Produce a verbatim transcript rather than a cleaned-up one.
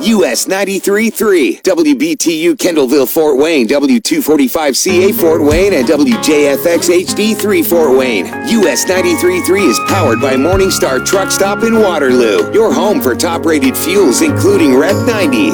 U S ninety-three point three, W B T U Kendallville, Fort Wayne, W two forty-five C A Fort Wayne, and W J F X H D three Fort Wayne. U S ninety-three point three is powered by Morningstar Truck Stop in Waterloo, your home for top-rated fuels including Rev ninety.